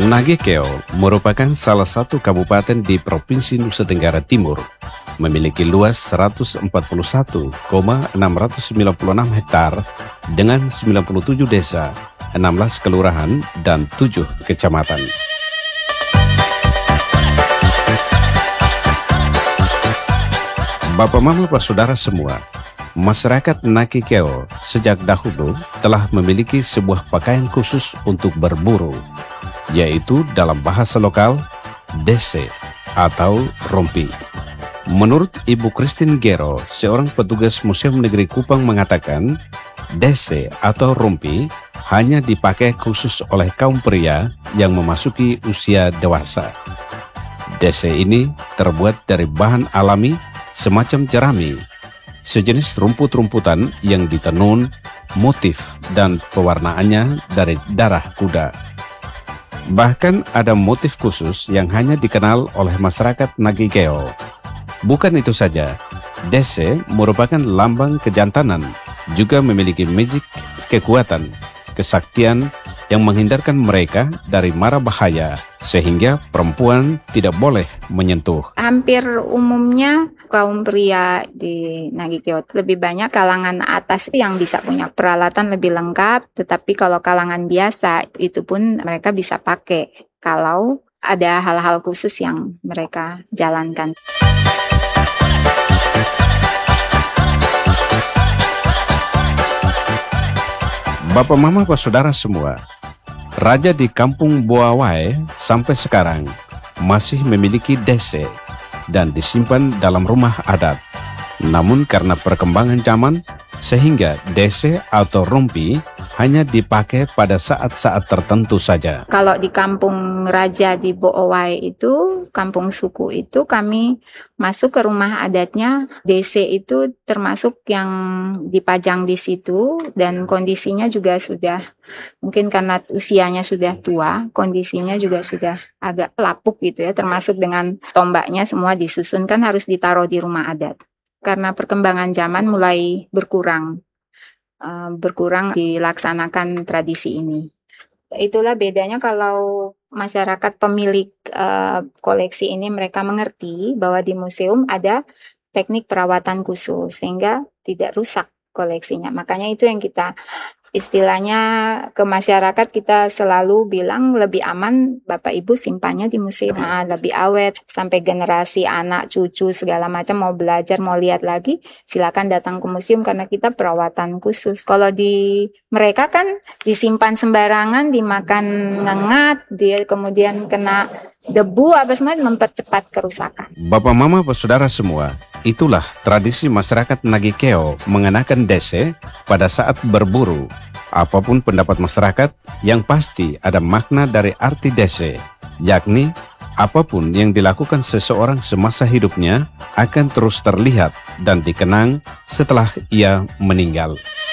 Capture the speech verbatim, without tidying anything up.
Nagekeo merupakan salah satu kabupaten di Provinsi Nusa Tenggara Timur, memiliki luas seratus empat puluh satu koma enam sembilan enam hektar dengan sembilan puluh tujuh desa, enam belas kelurahan, dan tujuh kecamatan. Bapak Mama Pak Saudara semua, masyarakat Nagekeo sejak dahulu telah memiliki sebuah pakaian khusus untuk berburu, yaitu dalam bahasa lokal dese atau rompi. Menurut Ibu Christine Gero, seorang petugas Museum Negeri Kupang, mengatakan dese atau rompi hanya dipakai khusus oleh kaum pria yang memasuki usia dewasa. Dese ini terbuat dari bahan alami semacam jerami, sejenis rumput-rumputan yang ditenun, motif dan pewarnaannya dari darah kuda. Bahkan ada motif khusus yang hanya dikenal oleh masyarakat Nagekeo. Bukan itu saja, dese merupakan lambang kejantanan, juga memiliki magic, kekuatan, kesaktian yang menghindarkan mereka dari mara bahaya, sehingga perempuan tidak boleh menyentuh. Hampir umumnya kaum pria di Nagekeo lebih banyak kalangan atas yang bisa punya peralatan lebih lengkap, tetapi kalau kalangan biasa itu pun mereka bisa pakai kalau ada hal-hal khusus yang mereka jalankan. Bapak Mama Pak Saudara semua, raja di Kampung Boawai sampai sekarang masih memiliki dese dan disimpan dalam rumah adat. Namun karena perkembangan zaman, sehingga dese atau rompi hanya dipakai pada saat-saat tertentu saja. Kalau di Kampung Raja di Boawai itu, kampung suku itu, kami masuk ke rumah adatnya, dese itu termasuk yang dipajang di situ, dan kondisinya juga sudah, mungkin karena usianya sudah tua, kondisinya juga sudah agak lapuk gitu ya, termasuk dengan tombaknya semua disusun, kan harus ditaruh di rumah adat. Karena perkembangan zaman mulai berkurang, uh, berkurang dilaksanakan tradisi ini. Itulah bedanya kalau masyarakat pemilik uh, koleksi ini, mereka mengerti bahwa di museum ada teknik perawatan khusus sehingga tidak rusak koleksinya. Makanya itu yang kita istilahnya ke masyarakat, kita selalu bilang lebih aman Bapak Ibu simpannya di museum, nah, lebih awet sampai generasi anak cucu segala macam mau belajar mau lihat lagi silakan datang ke museum karena kita perawatan khusus. Kalau di mereka kan disimpan sembarangan, dimakan ngengat, dia kemudian kena debu apa semua, mempercepat kerusakan. Bapak Mama Pak Saudara semua, itulah tradisi masyarakat Nagekeo mengenakan dese pada saat berburu. Apapun pendapat masyarakat, yang pasti ada makna dari arti dese, yakni apapun yang dilakukan seseorang semasa hidupnya akan terus terlihat dan dikenang setelah ia meninggal.